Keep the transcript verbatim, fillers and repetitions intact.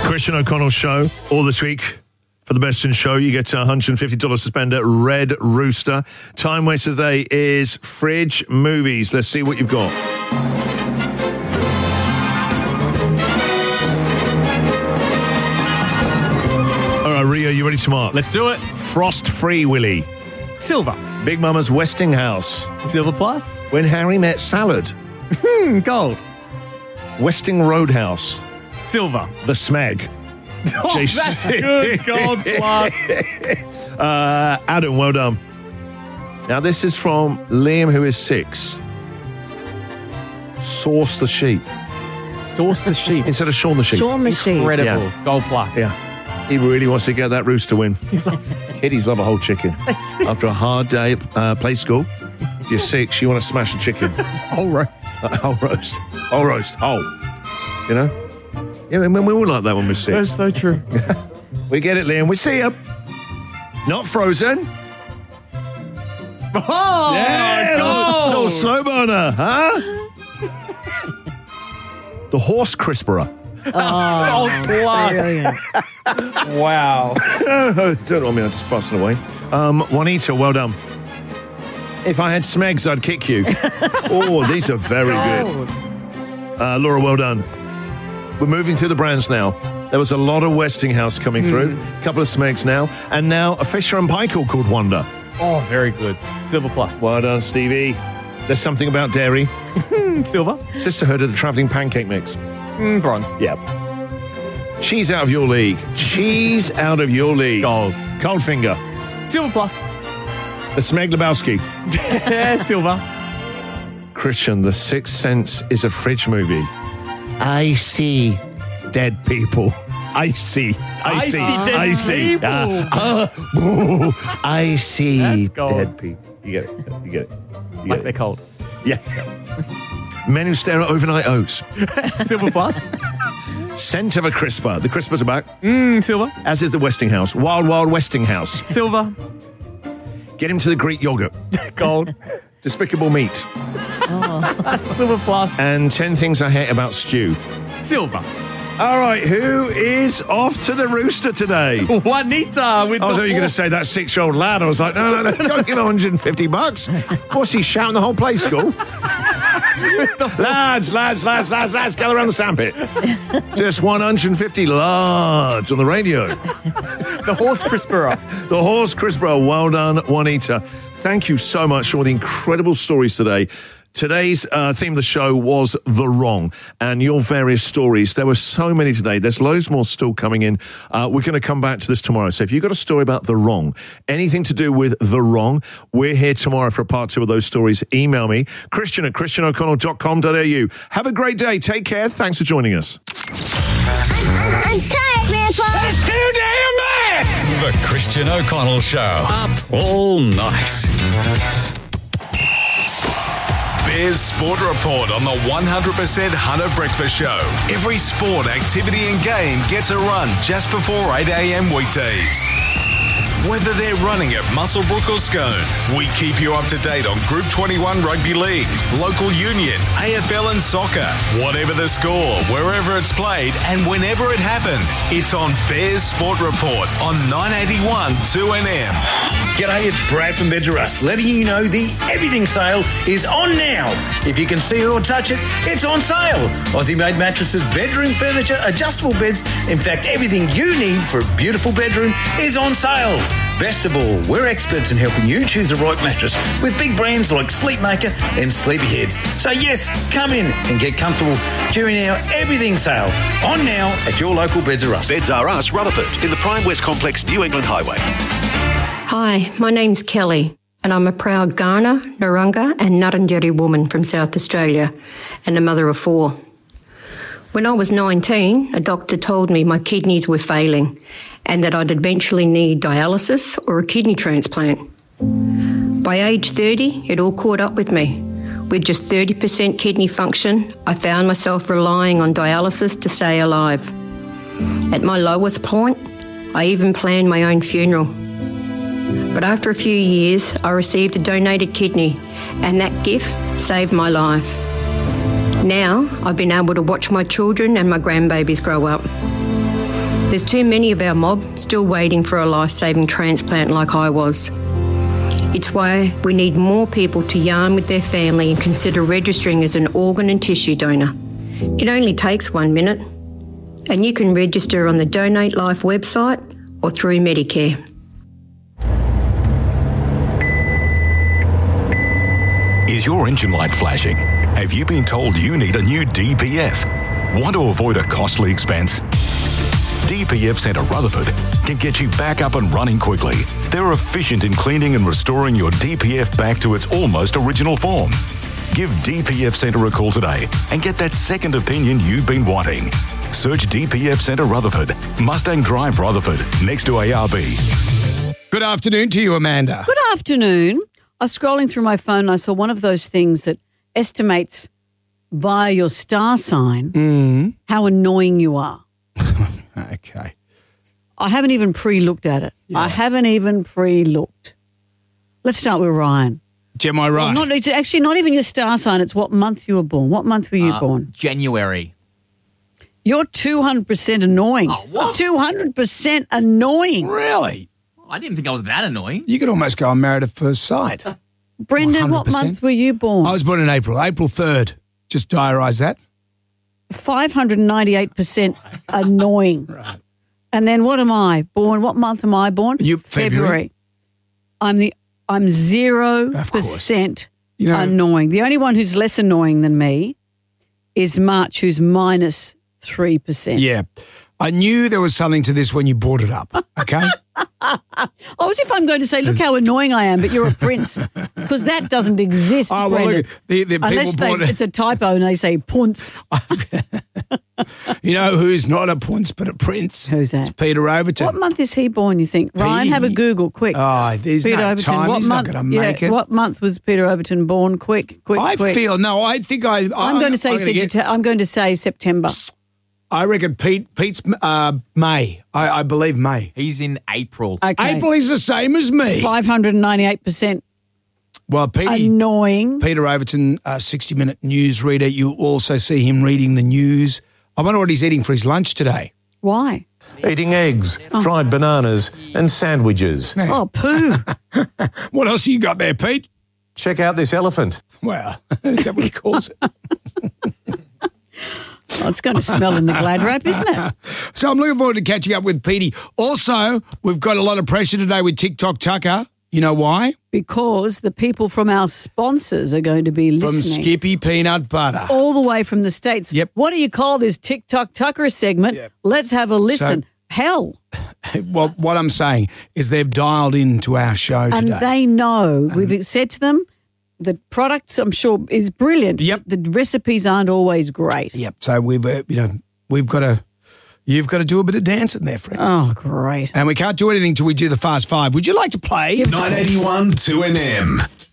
Christian O'Connell Show all this week. For the best in show, you get a one hundred fifty dollars to spend at Red Rooster. Time waster today is Fridge Movies. Let's see what you've got. All right, Rio, you ready to mark? Let's do it. Frost Free Willy. Silver. Big Mama's Westinghouse. Silver plus. When Harry Met Salad. Hmm, gold. Westing Roadhouse. Silver. The Smeg. Oh, Jason. that's good. Gold plus. uh, Adam, well done. Now, this is from Liam, who is six. Sauce the sheep. Sauce the sheep. Instead of Shaun the sheep. Shaun the sheep. Incredible. Yeah. Gold plus. Yeah. He really wants to get that rooster win. Kiddies love a whole chicken. After a hard day at uh, play school, you're six, you want to smash a chicken. Whole roast. Uh, whole roast. Whole roast. Whole. You know? Yeah, I mean, we all like that when we're six. That's so true. We get it, Liam. We see you. Not Frozen. Oh, Yeah, gold. little slow burner, huh? The horse crisperer. Gold plus. Brilliant. Wow. Don't want me, I'm just passing away. Um, Juanita, well done. If I had Smegs, I'd kick you. Oh, these are very Gold. good. Uh, Laura, well done. We're moving through the brands now. There was a lot of Westinghouse coming through, a couple of Smegs now, and now a Fisher and Paykel called Wonder. Oh, very good. Silver plus. Well done, Stevie. There's something about dairy. Silver. Sisterhood of the Travelling Pancake Mix. Mm, bronze. Yep. Cheese out of your league. Cheese out of your league. Gold. Coldfinger. Silver plus. The Smeg Lebowski. Yeah, silver. Christian, The Sixth Sense is a fridge movie. I see dead people. I see. I, I see. see dead I see. people. Uh, uh, boo. I see That's gold. dead people. You get it. You get it. You Like get they're it. cold. Yeah. Men who stare at overnight oats. Silver plus. Scent of a crisper. The crispers are back, Mm, silver. as is the Westinghouse. Wild, wild Westinghouse. Silver. Get him to the Greek yogurt. Gold. Despicable Me. Silver plus. And ten things I hate about stew. Silver. All right, who is off to the rooster today? Juanita with Oh, I the thought you were going to say that six-year-old lad. I was like, no, no, no, don't give him one hundred fifty bucks. What's he shouting the whole play school? lads, lads, lads, lads, lads, gather around the sandpit. Just one hundred fifty lads on the radio. the horse crisperer. The horse crisper. Well done, Juanita. Thank you so much for all the incredible stories today. Today's uh, theme of the show was The Wrong and your various stories. There were so many today. There's loads more still coming in. Uh, we're going to come back to this tomorrow. So if you've got a story about The Wrong, anything to do with The Wrong, we're here tomorrow for a part two of those stories. Email me, Christian at christian o'connell dot com dot a u. Have a great day. Take care. Thanks for joining us. I'm tired, Grandpa. That's too damn bad! The Christian O'Connell Show. Up all night. Bears Sport Report on the one hundred percent Hunter Breakfast Show. Every sport, activity and game gets a run just before eight a.m. weekdays. Whether they're running at Muswellbrook or Scone, we keep you up to date on Group twenty-one Rugby League, local union, A F L and soccer. Whatever the score, wherever it's played and whenever it happened, it's on Bears Sport Report on nine eighty-one two N M. G'day, it's Brad from Beds R Us, letting you know the everything sale is on now. If you can see it or touch it, it's on sale. Aussie-made mattresses, bedroom furniture, adjustable beds, in fact, everything you need for a beautiful bedroom is on sale. Best of all, we're experts in helping you choose the right mattress with big brands like Sleepmaker and Sleepyhead. So yes, come in and get comfortable during our everything sale. On now at your local Beds R Us. Beds R Us, Rutherford, in the Prime West Complex, New England Highway. Hi, my name's Kelly, and I'm a proud Kaurna, Narungga and Ngarrindjeri woman from South Australia and a mother of four. When I was nineteen, a doctor told me my kidneys were failing and that I'd eventually need dialysis or a kidney transplant. By age thirty, it all caught up with me. With just thirty percent kidney function, I found myself relying on dialysis to stay alive. At my lowest point, I even planned my own funeral. But after a few years, I received a donated kidney, and that gift saved my life. Now, I've been able to watch my children and my grandbabies grow up. There's too many of our mob still waiting for a life-saving transplant like I was. It's why we need more people to yarn with their family and consider registering as an organ and tissue donor. It only takes one minute, and you can register on the Donate Life website or through Medicare. Is your engine light flashing? Have you been told you need a new D P F? Want to avoid a costly expense? D P F Centre Rutherford can get you back up and running quickly. They're efficient in cleaning and restoring your D P F back to its almost original form. Give D P F Centre a call today and get that second opinion you've been wanting. Search D P F Centre Rutherford, Mustang Drive Rutherford, next to A R B. Good afternoon to you, Amanda. Good afternoon. I was scrolling through my phone and I saw one of those things that estimates via your star sign Mm. how annoying you are. Okay. I haven't even pre-looked at it. Yeah. I haven't even pre-looked. Let's start with Ryan. Am I right? Well, not, it's actually not even your star sign. It's what month you were born. What month were you Uh, born? January. You're two hundred percent annoying. Oh, what? two hundred percent annoying. Really? I didn't think I was that annoying. You could almost go on Married at First Sight. Brendan, what one hundred percent. month were you born? I was born in April, April third. Just diarise that. five hundred ninety-eight percent annoying. Right. And then what am I? Born, what month am I born? You- February. I'm the I'm zero Of course. percent You know- annoying. The only one who's less annoying than me is March, who's minus three percent. Yeah. I knew there was something to this when you brought it up, okay? Oh, as if I'm going to say, look how annoying I am, but you're a prince. Because that doesn't exist, Oh, well, Brendan. look, the, the Unless people they, brought it's a typo and they say punts. You know who's not a punce but a prince? Who's that? It's Peter Overton. What month is he born, you think? Ryan, have a Google, quick. Oh, there's Peter no Overton. time. What He's month, not going to yeah, make it. What month was Peter Overton born? Quick, quick, I quick. feel, no, I think I... I'm going to say I'm gonna Sagittarius. get- I'm going to say September. I reckon Pete. Pete's uh, May. I, I believe May. He's in April. Okay. April is the same as me. five hundred ninety-eight percent Well, Pete, annoying. Peter Overton, uh, sixty-minute news reader. You also see him reading the news. I wonder what he's eating for his lunch today. Why? Eating eggs, dried bananas, and sandwiches. Oh, poo. What else you got there, Pete? Check out this elephant. Well, is that what he calls it? Oh, it's going to smell in the glad wrap, isn't it? So I'm looking forward to catching up with Petey. Also, we've got a lot of pressure today with TikTok Tucker. You know why? Because the people from our sponsors are going to be From listening. Skippy Peanut Butter. all the way from the States. Yep. What do you call this TikTok Tucker segment? Yep. Let's have a listen. So- Hell. Well, what I'm saying is they've dialed into our show And today. they know. We've said to them, the products, I'm sure, is brilliant. Yep. The recipes aren't always great. Yep. So we've, uh, you know, we've got to, you've got to do a bit of dancing there, friend. Oh, great. And we can't do anything till we do the Fast Five. Would you like to play? nine eighty-one two N M.